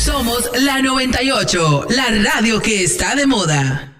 Somos la 98, la radio que está de moda.